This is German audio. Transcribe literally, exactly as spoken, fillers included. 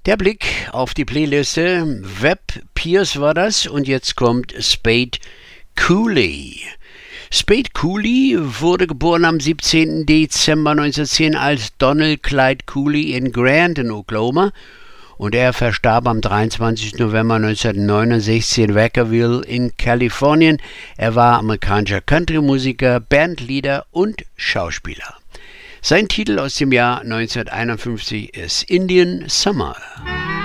Der Blick auf die Playliste. Webb Pierce war das und jetzt kommt Spade Cooley. Spade Cooley wurde geboren am siebzehnten Dezember neunzehnhundertzehn als Donald Clyde Cooley in Grandin, Oklahoma, und er verstarb am dreiundzwanzigsten November neunzehnhundertneunundsechzig in Vacaville in Kalifornien. Er war amerikanischer Country-Musiker, Bandleader und Schauspieler. Sein Titel aus dem Jahr neunzehnhunderteinundfünfzig ist Indian Summer.